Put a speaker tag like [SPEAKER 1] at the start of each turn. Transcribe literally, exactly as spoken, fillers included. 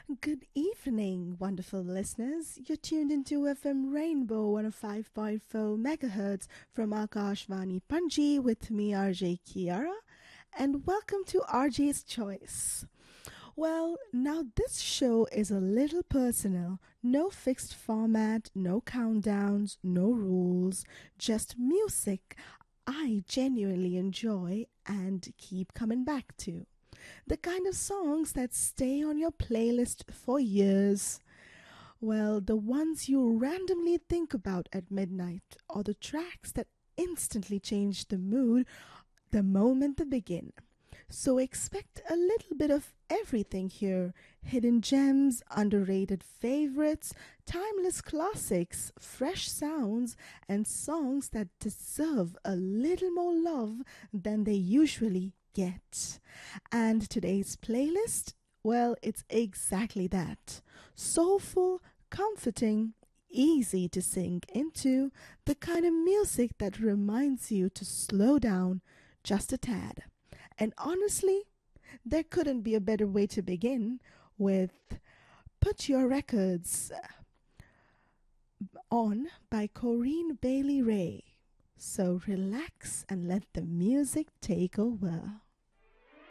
[SPEAKER 1] Good evening, wonderful listeners. You're tuned into F M Rainbow one oh five point four megahertz from Akashvani Panji with me, R J Kiara, and welcome to R J's Choice. Well, now this show is a little personal. No fixed format, no countdowns, no rules, just music I genuinely enjoy and keep coming back to. The kind of songs that stay on your playlist for years. Well, the ones you randomly think about at midnight, or the tracks that instantly change the mood the moment they begin. So expect a little bit of everything here: hidden gems, underrated favorites, timeless classics, fresh sounds, and songs that deserve a little more love than they usually get. And today's playlist, well, it's exactly that: soulful, comforting, easy to sink into, the kind of music that reminds you to slow down just a tad. And honestly, there couldn't be a better way to begin with Put Your Records On by Corinne Bailey Ray. So relax and let the music take over.